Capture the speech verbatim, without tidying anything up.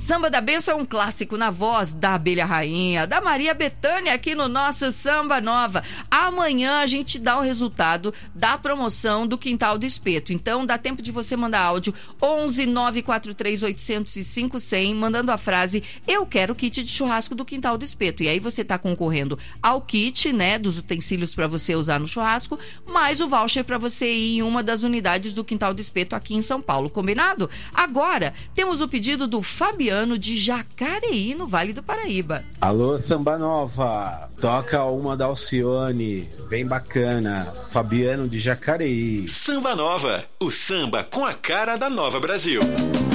Samba da Benção é um clássico na voz da Abelha Rainha, da Maria Bethânia, aqui no nosso Samba Nova. Amanhã a gente dá o resultado da promoção do Quintal do Espeto. Então dá tempo de você mandar áudio onze nove quatro três oito zero cinco zero zero, mandando a frase "Eu quero kit de churrasco do Quintal do Espeto". E aí você tá concorrendo ao kit, né, dos utensílios para você usar no churrasco, mais o voucher para você ir em uma das unidades do Quintal do Espeto aqui em São Paulo. Combinado? Agora temos o pedido do Fabiano de Jacareí, no Vale do Paraíba. Alô, Samba Nova, toca uma da Alcione, bem bacana. Fabiano de Jacareí. Samba Nova, o samba com a cara da Nova Brasil.